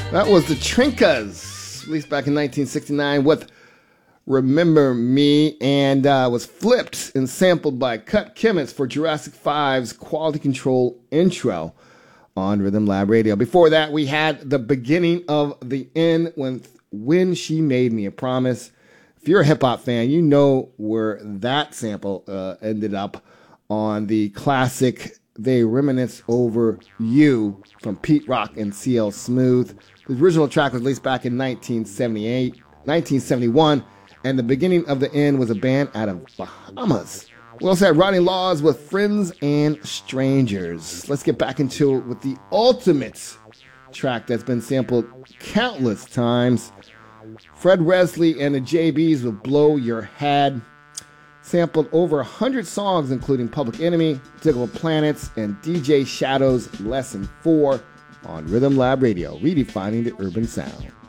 That was the Trincas, released back in 1969 with Remember Me, and was flipped and sampled by Cut Chemist for Jurassic 5's Quality Control intro on Rhythm Lab Radio. Before that, we had the beginning of the end when She Made Me a Promise. If you're a hip-hop fan, you know where that sample ended up on the classic They Reminisce Over You from Pete Rock and CL Smooth. The original track was released back in 1971, and the beginning of the end was a band out of Bahamas. We also had Ronnie Laws with Friends and Strangers. Let's get back into it with the ultimate track that's been sampled countless times. Fred Wesley and the JBs with Blow Your Head. Sampled over 100 songs, including Public Enemy, Particular Planets, and DJ Shadow's Lesson 4 on Rhythm Lab Radio, redefining the urban sound.